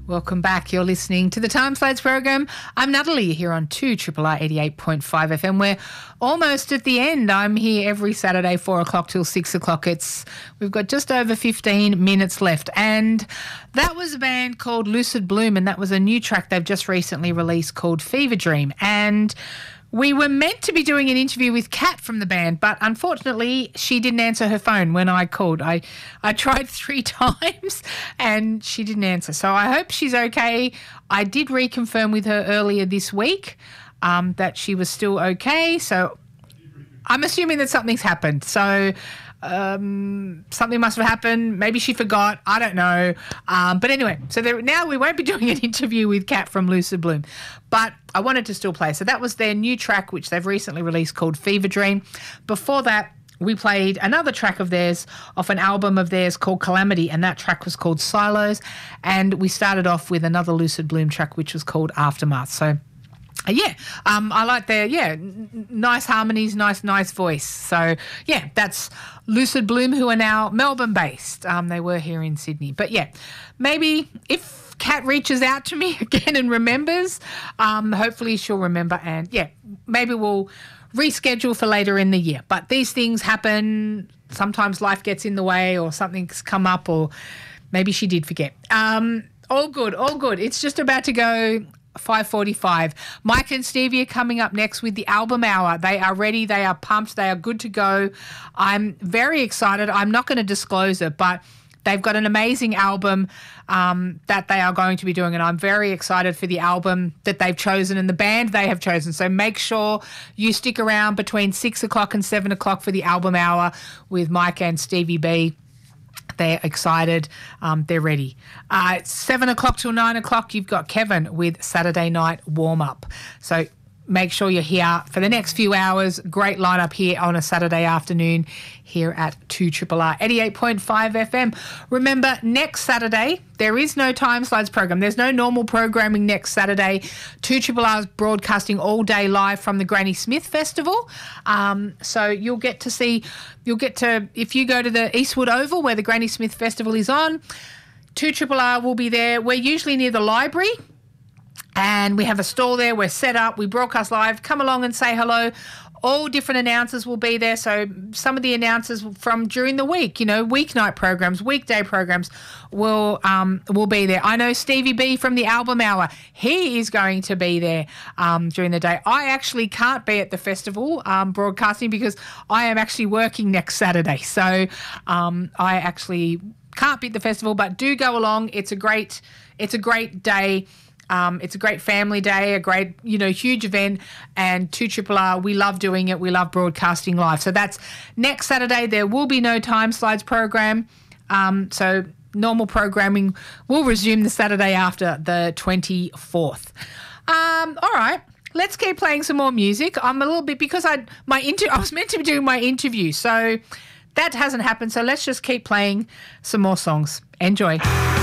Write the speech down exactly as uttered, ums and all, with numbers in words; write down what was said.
Welcome back. You're listening to the Time Slides program. I'm Natalie here on two R R R eighty-eight point five F M. We're almost at the end. I'm here every Saturday, four o'clock till six o'clock. It's We've got just over fifteen minutes left. And that was a band called Lucid Bloom, and that was a new track they've just recently released called Fever Dream. And we were meant to be doing an interview with Kat from the band, but unfortunately she didn't answer her phone when I called. I, I tried three times and she didn't answer. So I hope she's okay. I did reconfirm with her earlier this week um, that she was still okay. So I'm assuming that something's happened. So um, something must have happened. Maybe she forgot. I don't know. Um, but anyway, so there, now we won't be doing an interview with Kat from Lucid Bloom, but I wanted to still play. So that was their new track, which they've recently released called Fever Dream. Before that, we played another track of theirs off an album of theirs called Calamity, and that track was called Silos. And we started off with another Lucid Bloom track, which was called Aftermath. So Uh, yeah, um, I like their, yeah, n- nice harmonies, nice, nice voice. So, yeah, that's Lucid Bloom, who are now Melbourne-based. Um, they were here in Sydney. But, yeah, maybe if Kat reaches out to me again and remembers, um, hopefully she'll remember. And, yeah, maybe we'll reschedule for later in the year. But these things happen. Sometimes life gets in the way or something's come up, or maybe she did forget. Um, all good, all good. It's just about to go five forty-five. Mike and Stevie are coming up next with the album hour. They are ready. They are pumped. They are good to go. I'm very excited. I'm not going to disclose it, but they've got an amazing album um, that they are going to be doing, and I'm very excited for the album that they've chosen and the band they have chosen. So make sure you stick around between six o'clock and seven o'clock for the album hour with Mike and Stevie B. They're excited. Um, they're ready. Uh, it's seven o'clock till nine o'clock, you've got Kevin with Saturday Night Warm-Up. So make sure you're here for the next few hours. Great lineup here on a Saturday afternoon here at two R R R eighty-eight point five F M. Remember, next Saturday, there is no Time Slides program. There's no normal programming next Saturday. two R R R is broadcasting all day live from the Granny Smith Festival. Um, so you'll get to see, you'll get to, if you go to the Eastwood Oval where the Granny Smith Festival is on, two R R R will be there. We're usually near the library, and we have a stall there. We're set up. We broadcast live. Come along and say hello. All different announcers will be there. So some of the announcers from during the week, you know, weeknight programs, weekday programs will um, will be there. I know Stevie B from the album hour. He is going to be there um, during the day. I actually can't be at the festival um, broadcasting because I am actually working next Saturday. So um, I actually can't be at the festival, but do go along. It's a great, it's a great day. Um, it's a great family day, a great, you know, huge event, and two R R R, we love doing it. We love broadcasting live. So that's next Saturday. There will be no Time Slides program. Um, so normal programming will resume the Saturday after the twenty-fourth. Um, all right. Let's keep playing some more music. I'm a little bit, because I my inter- I was meant to be doing my interview, so that hasn't happened. So let's just keep playing some more songs. Enjoy.